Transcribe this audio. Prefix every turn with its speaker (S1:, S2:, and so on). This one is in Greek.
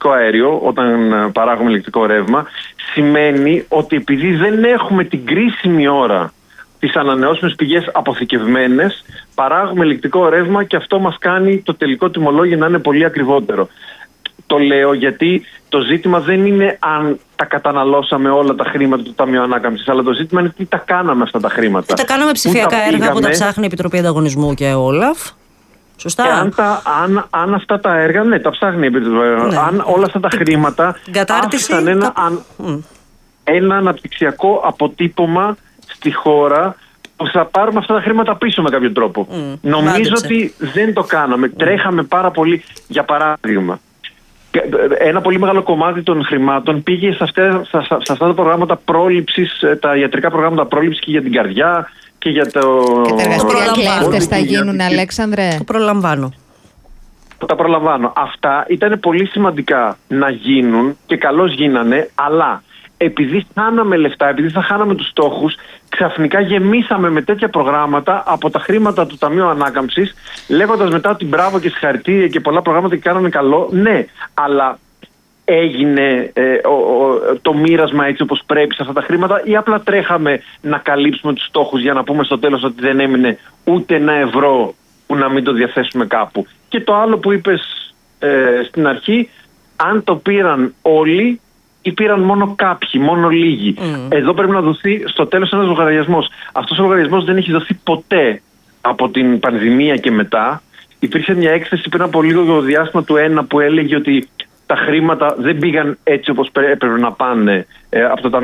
S1: ηλεκτρικό αέριο, όταν παράγουμε ηλεκτρικό ρεύμα, σημαίνει ότι επειδή δεν έχουμε την κρίσιμη ώρα τις ανανεώσιμες πηγές αποθηκευμένες, παράγουμε ηλεκτρικό ρεύμα και αυτό μας κάνει το τελικό τιμολόγιο να είναι πολύ ακριβότερο. Το λέω γιατί το ζήτημα δεν είναι αν τα καταναλώσαμε όλα τα χρήματα του Ταμείου Ανάκαμψης, αλλά το ζήτημα είναι τι τα κάναμε αυτά τα χρήματα.
S2: Και τα κάναμε ψηφιακά έργα που τα ψάχνει η Επιτροπή Ανταγωνισμού και ο Όλαφ. Σωστά.
S1: Αν αυτά τα έργα, ναι, τα ψάχνει η Επιτροπή. Ναι. Αν όλα αυτά τα χρήματα άφησαν ένα αναπτυξιακό αποτύπωμα στη χώρα, που θα πάρουμε αυτά τα χρήματα πίσω με κάποιο τρόπο. Νομίζω ότι δεν το κάναμε. Τρέχαμε πάρα πολύ. Για παράδειγμα, ένα πολύ μεγάλο κομμάτι των χρημάτων πήγε σε αυτά τα προγράμματα πρόληψης, τα ιατρικά προγράμματα πρόληψης και για την καρδιά και για το...
S3: Και τα εργαστήρια κλέφτες θα γίνουν, Αλέξανδρε.
S2: Το προλαμβάνω.
S1: Τα προλαμβάνω. Αυτά ήταν πολύ σημαντικά να γίνουν και καλώς γίνανε, αλλά επειδή χάναμε λεφτά, επειδή θα χάναμε τους στόχους, ξαφνικά γεμίσαμε με τέτοια προγράμματα από τα χρήματα του Ταμείου Ανάκαμψης, λέγοντας μετά ότι μπράβο και συγχαρητήρια και πολλά προγράμματα και κάνανε καλό. Ναι, αλλά έγινε το μοίρασμα έτσι όπως πρέπει σε αυτά τα χρήματα, ή απλά τρέχαμε να καλύψουμε τους στόχους για να πούμε στο τέλος ότι δεν έμεινε ούτε ένα ευρώ που να μην το διαθέσουμε κάπου. Και το άλλο που είπες στην αρχή, αν το πήραν όλοι ή πήραν μόνο κάποιοι, μόνο λίγοι. Εδώ πρέπει να δοθεί στο τέλος ένας λογαριασμός. Αυτός ο λογαριασμός δεν έχει δοθεί ποτέ από την πανδημία και μετά. Υπήρξε μια έκθεση πριν από λίγο διάστημα του ΕΝΑ που έλεγε ότι τα χρήματα δεν πήγαν έτσι όπως έπρεπε να πάνε από το Ταμείο